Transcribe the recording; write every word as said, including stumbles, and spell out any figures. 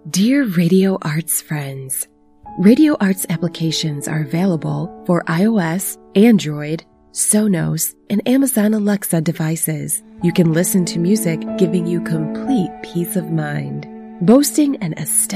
Dear Radio Arts friends, Radio Arts applications are available for iOS, Android, Sonos, and Amazon Alexa devices. You can listen to music giving you complete peace of mind. Boasting an aesthetic